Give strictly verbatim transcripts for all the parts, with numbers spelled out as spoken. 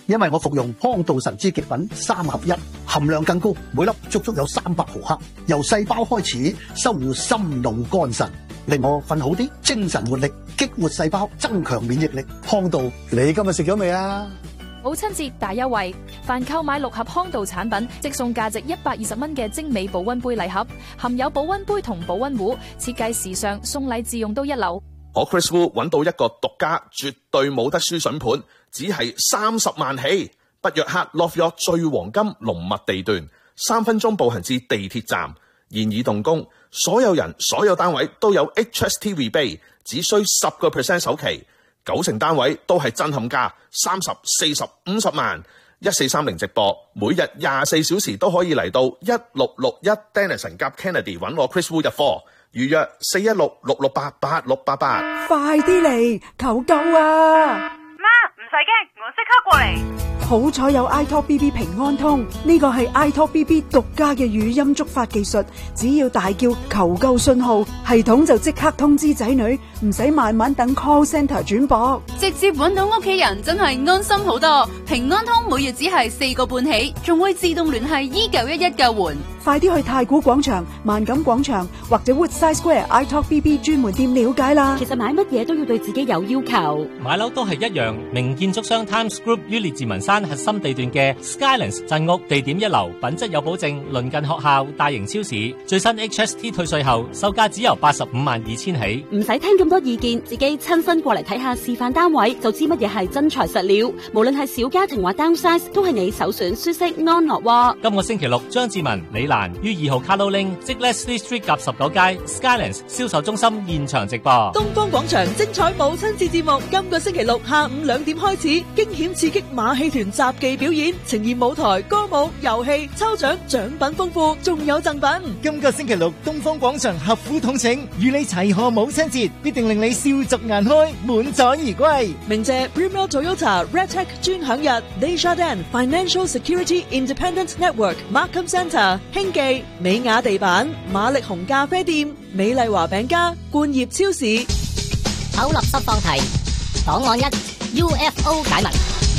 因為我服用康道神之極品三合一，含量更高，每粒足足有三百毫克，由細胞開始修護心腦肝腎，令我瞓好啲，精神活力，激活細胞，增強免疫力。康道，你今日食咗未啊？ 母親節大優惠，凡購買六盒康道產品，即送價值一百二十蚊嘅精美保溫杯禮盒，含有保溫杯同保溫壺，設計時尚，送禮自用都一流。 我 Chris Wu 揾到一個獨家，絕對冇得輸筍盤，只係三十萬起。北約克 Love York 最黃金龍脈地段，三分鐘步行至地鐵站，現已動工。所有人、所有單位都有 H S T rebate， 只需十個 percent 首期。九成單位都係震撼價，三十、四十、五十萬，一四三零直播，每日廿四小時都可以嚟到一六六一 Dennison 夾 Kennedy 揾我 Chris Wu 入貨，預約四一六六六八八六八八。 快啲嚟，求救啊！ 媽，唔使驚，我即刻過嚟。 好彩有 iTalk B B 平安通，呢個係 iTalk B B 獨家嘅語音觸發技術，只要大叫求救信號，系統就即刻通知仔女，唔使慢慢等 call center 轉駁， 直接揾到屋企人，真係安心好多。平安通每月只係四個半起，仲會自動聯繫一九一一救援。 快啲去太古廣場、萬錦廣場或者 Woodside Square iTalk B B 專門店了解啦。 其實買乜嘢都要對自己有要求， 買樓都係一樣。名建築商 Times Group 於列治文山核心地段嘅 Skylands 鎮屋，地點一流，品質有保證，鄰近學校、大型超市。最新 H S T 退稅後，售價只由八十五萬二千起。 唔使聽咁多意見，自己親身過嚟睇下示範單位，就知乜嘢係真材實料。無論係小家庭或 downsize，都係你首選舒適安樂窩。 今個星期六，張志文、李蘭於二號 Carlo Ling 即 Leslie Street 夾十九街 Skylands 銷售中心現場直播。 東方廣場精彩母親節節目，今個星期六下午兩點開始，驚險刺激馬戲團雜技表演，呈現舞台、歌舞、遊戲、抽獎，獎品豐富，仲有贈品。 今個星期六，東方廣場合府統請，與你齊賀母親節，必定令你笑逐顏開，滿載而歸。 鳴謝 Brimo Toyota Red Tech 專享日 Desjardins Financial Security Independent Network Markham Centre 興記美雅地板、馬力紅咖啡店、美麗華餅家、冠業超市。 口立濕放題，檔案一 U F O 解密。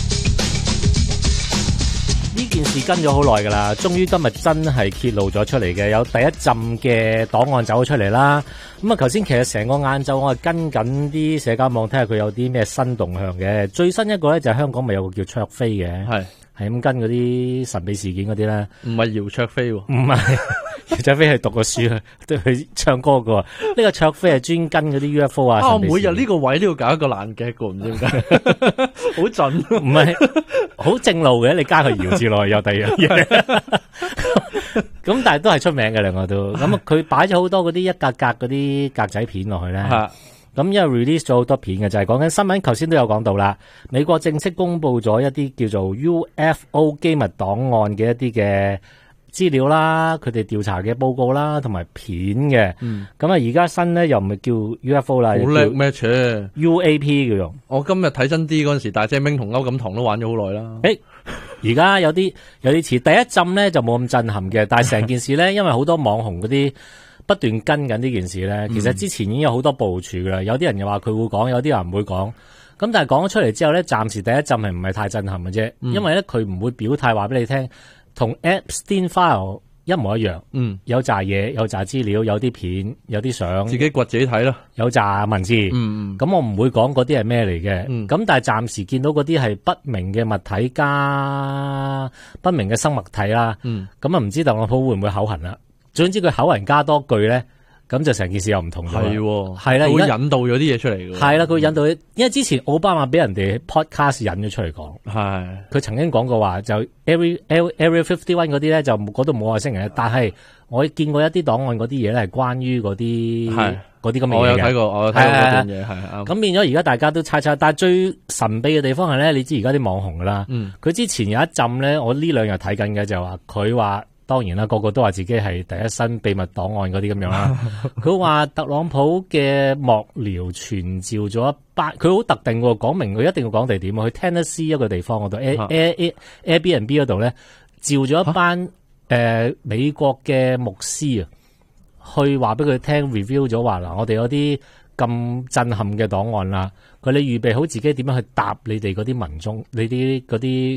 呢件事跟咗好耐噶啦，終於今日真係揭露咗出嚟嘅，有第一陣嘅檔案走咗出嚟啦。咁啊，頭先其實成個晏晝我係跟緊啲社交網睇下佢有啲咩新動向嘅。最新一個咧就係香港咪有個叫卓飛嘅，係係咁跟嗰啲神秘事件嗰啲咧。唔係姚卓飛喎，唔係姚卓飛係讀過書啊，都去唱歌噶。呢個卓飛係專跟嗰啲 U F O 啊。 啊，每日呢個位都要搞一個爛嘅，個唔知點解，好準。 唔係好正路嘅，你加個姚字落去有第二樣嘢。咁但係都係出名嘅兩個都。咁啊，佢擺咗好多嗰啲一格格嗰啲格仔片落去咧。咁因為 release 咗好多片嘅，就係講緊新聞，頭先都有講到啦。美國正式公布咗一啲叫做 U F O 機密檔案嘅一啲嘅資料啦，佢哋調查嘅報告啦，同埋片嘅。咁啊，而家新咧又唔係叫 U F O 啦， 好叻咩？切 U A P 叫做。 我今日睇真啲嗰陣時，大姐明同歐錦棠都玩咗好耐啦。 誒，而家有啲有啲似第一浸咧，就冇咁震撼嘅，但係成件事咧，因為好多網紅嗰啲不斷跟緊呢件事咧，其實之前已經有好多部署噶啦。有啲人又話佢會講，有啲人唔會講。咁但係講咗出嚟之後咧，暫時第一浸係唔係太震撼嘅啫，嗯、因為咧佢唔會表態話俾你聽，同 Epstein File 一模一樣。嗯，有紮嘢，有紮資料，有啲片，有啲相， 自己掘自己睇啦。 有紮文字。嗯嗯。咁我唔會講嗰啲係咩嚟嘅。嗯。咁但係暫時見到嗰啲係不明嘅物體加不明嘅生物體啦。嗯。咁啊唔知特朗普會唔會口痕啦？總之佢口痕加多句咧，咁就成件事又唔同咗。係喎，係啦， 會引導咗啲嘢出嚟嘅。 係啦，佢引導，因為之前奧巴馬俾人哋 podcast 引咗出嚟講。係，佢曾經講過話就 Area Area fifty one 嗰啲咧就嗰度冇外星人，但係我見過一啲檔案嗰啲嘢咧係關於嗰啲嗰啲咁嘅嘢嘅。我有睇過，我有睇過嗰段嘢係啱。咁變咗而家大家都猜猜，但係最神秘嘅地方係咧，你知而家啲網紅噶啦，佢、嗯、之前有一陣咧，我呢兩日睇緊嘅就話佢話。當然啦，個個都話自己係第一身秘密檔案嗰啲咁樣啦。佢話特朗普嘅幕僚傳召咗一班，佢好特定喎，講明佢一定要講地點去 Tennessee 一個地方嗰度 Air Air Airbnb 嗰度咧，召咗一班誒、呃、美國嘅牧師啊，去話俾佢聽 review 咗話嗱，我哋有啲咁震撼嘅檔案啦，佢你預備好自己點樣去答你哋嗰啲民眾，你啲嗰啲。